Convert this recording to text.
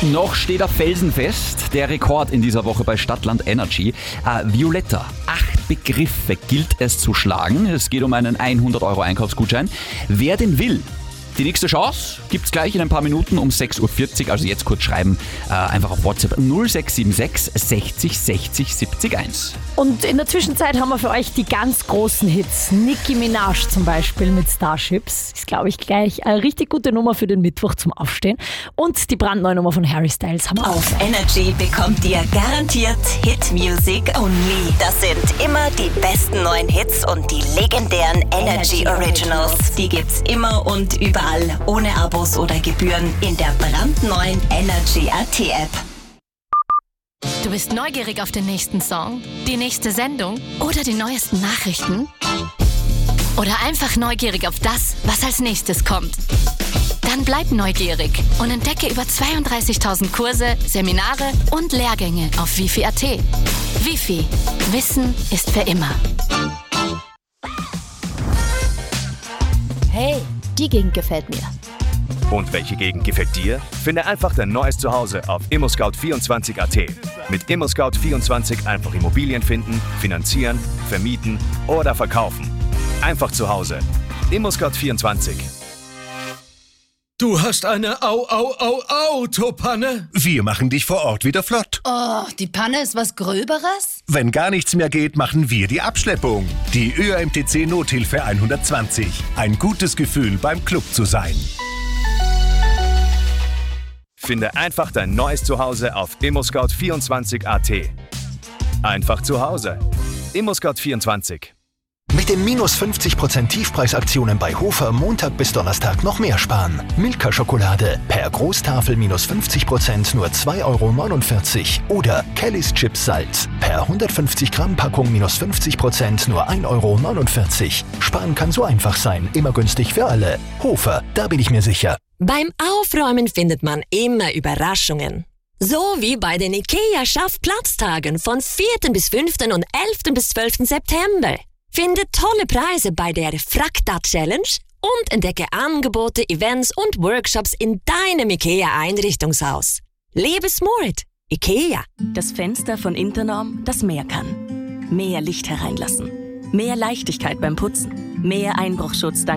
Noch steht er felsenfest. Der Rekord in dieser Woche bei Stadtland Energy. Violetta, 8 Begriffe gilt es zu schlagen. Es geht um einen 100 € Einkaufsgutschein. Wer den will, die nächste Chance gibt's gleich in ein paar Minuten um 6.40 Uhr. Also jetzt kurz schreiben, einfach auf WhatsApp 0676 60 60 70 1. Und in der Zwischenzeit haben wir für euch die ganz großen Hits. Nicki Minaj zum Beispiel mit Starships. Ist, glaube ich, gleich eine richtig gute Nummer für den Mittwoch zum Aufstehen. Und die brandneue Nummer von Harry Styles haben wir auch. Auf Energy bekommt ihr garantiert Hit Music Only. Das sind immer die besten neuen Hits und die legendären Energy Originals. Die gibt's immer und überall, ohne Abos oder Gebühren in der brandneuen Energy AT App. Du bist neugierig auf den nächsten Song, die nächste Sendung oder die neuesten Nachrichten? Oder einfach neugierig auf das, was als nächstes kommt? Dann bleib neugierig und entdecke über 32.000 Kurse, Seminare und Lehrgänge auf Wifi.at. Wifi. Wissen ist für immer. Hey, die Gegend gefällt mir. Und welche Gegend gefällt dir? Finde einfach dein neues Zuhause auf ImmoScout24.at. Mit ImmoScout24 einfach Immobilien finden, finanzieren, vermieten oder verkaufen. Einfach zu Hause. ImmoScout24. Du hast eine Autopanne? Wir machen dich vor Ort wieder flott. Oh, die Panne ist was Gröberes? Wenn gar nichts mehr geht, machen wir die Abschleppung. Die ÖMTC Nothilfe 120. Ein gutes Gefühl, beim Club zu sein. Finde einfach dein neues Zuhause auf ImmoScout24.at. Einfach zu Hause. ImmoScout24. Mit den minus 50% Tiefpreisaktionen bei Hofer Montag bis Donnerstag noch mehr sparen. Milka-Schokolade per Großtafel minus 50% nur 2,49 € oder Kellys Chips Salz per 150 Gramm Packung minus 50% nur 1,49 €. Sparen kann so einfach sein, immer günstig für alle. Hofer, da bin ich mir sicher. Beim Aufräumen findet man immer Überraschungen. So wie bei den IKEA-Schaffplatztagen von 4. bis 5. und 11. bis 12. September. Finde tolle Preise bei der Frakta-Challenge und entdecke Angebote, Events und Workshops in deinem IKEA-Einrichtungshaus. Lebe smart. IKEA. Das Fenster von Internorm, das mehr kann. Mehr Licht hereinlassen. Mehr Leichtigkeit beim Putzen. Mehr Einbruchschutz dank